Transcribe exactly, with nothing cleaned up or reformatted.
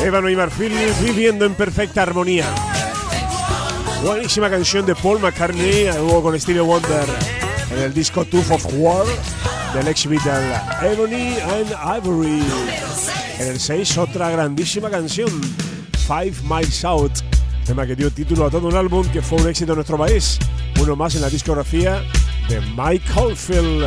Ébano y Marfil viviendo en perfecta armonía. Buenísima canción de Paul McCartney, luego con Stevie Wonder en el disco Tooth of War del ex Beatle Ebony and Ivory. En el seis, otra grandísima canción, Five Miles Out, tema que dio título a todo un álbum que fue un éxito en nuestro país, uno más en la discografía de Mike Oldfield.